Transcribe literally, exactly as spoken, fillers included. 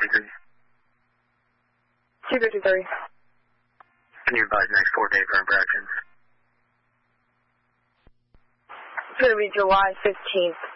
fifty-three. two fifty-three. Can you advise next four day for infractions? It's going to be July fifteenth.